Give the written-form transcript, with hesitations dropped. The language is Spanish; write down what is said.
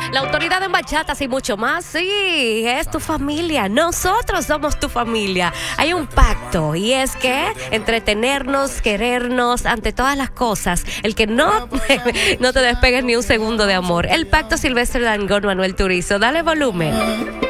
la autoridad en bachatas y mucho más. Sí, es tu familia. Nosotros somos tu familia. Hay un pacto y es que entretenernos, querernos ante todas las cosas. El que no te despegues ni un segundo de amor. El pacto Silvestre Dangond, Manuel Turizo. Dale volumen.